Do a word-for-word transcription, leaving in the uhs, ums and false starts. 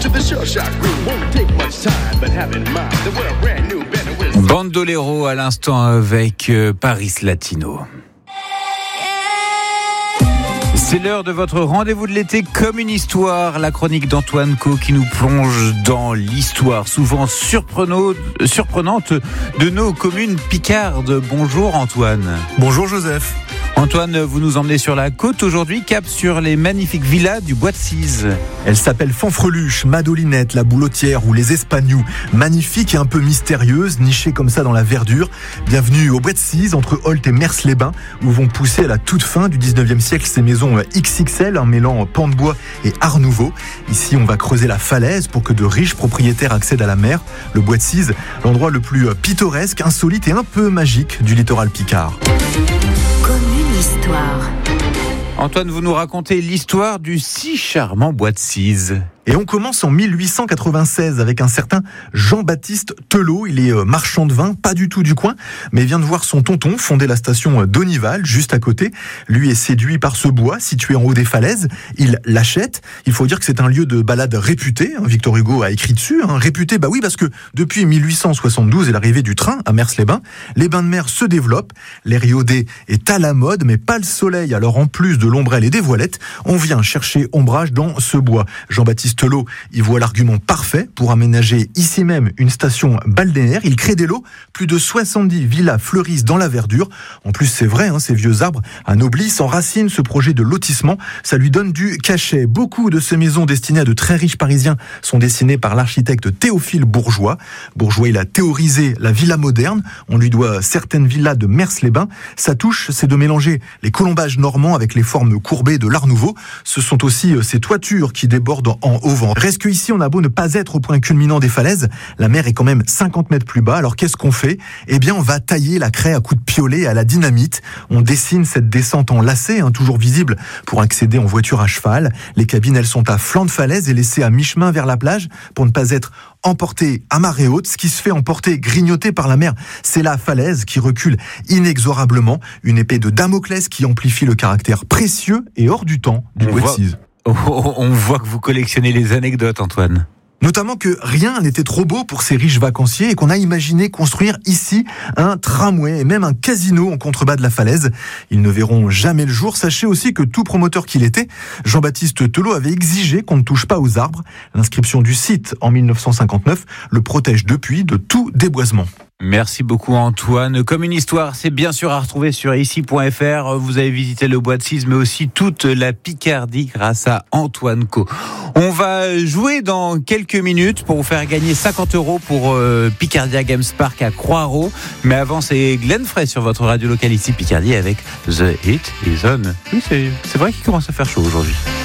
Bandolero à l'instant avec euh, Paris Latino. C'est l'heure de votre rendez-vous de l'été comme une histoire, la chronique d'Antoine Co qui nous plonge dans l'histoire souvent surprenante de nos communes picardes. Bonjour Antoine. Bonjour Joseph. Antoine, vous nous emmenez sur la côte aujourd'hui, cap sur les magnifiques villas du Bois de Cise. Elles s'appellent Fanfreluche, Madolinette, la Boulotière ou les Espagnoux. Magnifiques et un peu mystérieuses, nichées comme ça dans la verdure. Bienvenue au Bois de Cise, entre Holt et Mers-les-Bains, où vont pousser à la toute fin du dix-neuvième siècle ces maisons X X L, un mêlant pan de bois et art nouveau. Ici, on va creuser la falaise pour que de riches propriétaires accèdent à la mer. Le Bois de Cise, l'endroit le plus pittoresque, insolite et un peu magique du littoral picard. Histoire. Antoine, vous nous racontez l'histoire du si charmant Bois de Cise. Et on commence en mille huit cent quatre-vingt-seize avec un certain Jean-Baptiste Telot. Il est marchand de vin, pas du tout du coin, mais vient de voir son tonton fonder la station d'Onival, juste à côté. Lui est séduit par ce bois situé en haut des falaises. Il l'achète. Il faut dire que c'est un lieu de balade réputé. Victor Hugo a écrit dessus. Hein. Réputé, bah oui, parce que depuis mille huit cent soixante-douze et l'arrivée du train à Mers-les-Bains, les bains de mer se développent. L'air iodé est à la mode, mais pas le soleil. Alors en plus de l'ombrelle et des voilettes, on vient chercher ombrage dans ce bois. Jean-Baptiste Telot y voit l'argument parfait pour aménager ici même une station balnéaire. Il crée des lots, plus de soixante-dix villas fleurissent dans la verdure. En plus, c'est vrai, hein, ces vieux arbres anoblissent, enracinent ce projet de lotissement. Ça lui donne du cachet. Beaucoup de ces maisons destinées à de très riches Parisiens sont dessinées par l'architecte Théophile Bourgeois. Bourgeois, il a théorisé la villa moderne. On lui doit certaines villas de Mers-les-Bains. Sa touche, c'est de mélanger les colombages normands avec les formes courbées de l'art nouveau. Ce sont aussi ces toitures qui débordent en au vent. Reste que ici, on a beau ne pas être au point culminant des falaises, la mer est quand même cinquante mètres plus bas. Alors qu'est-ce qu'on fait ? Eh bien, on va tailler la craie à coups de piolet à la dynamite. On dessine cette descente en lacet, hein, toujours visible pour accéder en voiture à cheval. Les cabines, elles sont à flanc de falaise et laissées à mi-chemin vers la plage pour ne pas être emporté à marée haute. Ce qui se fait emporter, grignoté par la mer, c'est la falaise qui recule inexorablement. Une épée de Damoclès qui amplifie le caractère précieux et hors du temps du Bois de Cise. Oh, on voit que vous collectionnez les anecdotes, Antoine. Notamment que rien n'était trop beau pour ces riches vacanciers et qu'on a imaginé construire ici un tramway et même un casino en contrebas de la falaise. Ils ne verront jamais le jour. Sachez aussi que tout promoteur qu'il était, Jean-Baptiste Telot avait exigé qu'on ne touche pas aux arbres. L'inscription du site en mille neuf cent cinquante-neuf le protège depuis de tout déboisement. Merci beaucoup Antoine. Comme une histoire, c'est bien sûr à retrouver sur ici point f r. Vous avez visité le Bois de Cise, mais aussi toute la Picardie grâce à Antoine Co. On va jouer dans quelques minutes pour vous faire gagner cinquante euros pour euh, Picardia Games Park à Croix-Ros. Mais avant, c'est Glenn Frey sur votre radio locale ici Picardie avec The Heat Is On. Oui, c'est, c'est vrai qu'il commence à faire chaud aujourd'hui.